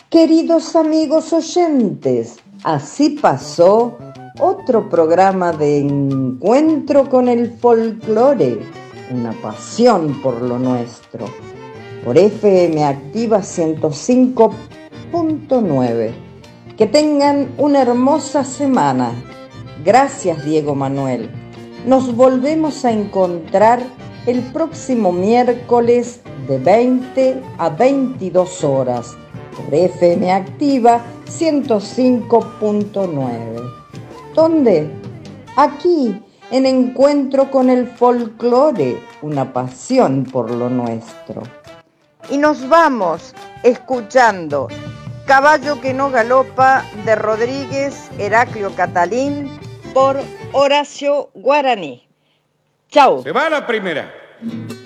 Queridos amigos oyentes, así pasó otro programa de encuentro con el folclore, una pasión por lo nuestro, por FM Activa 105.9. Que tengan una hermosa semana. Gracias, Diego Manuel. Nos volvemos a encontrar el próximo miércoles de 20 a 22 horas por FM Activa 105.9. ¿Dónde? Aquí, en Encuentro con el Folclore, una pasión por lo nuestro. Y nos vamos escuchando Caballo que no galopa de Rodríguez Heraclio Catalín por Horacio Guaraní. Chau. Se va la primera.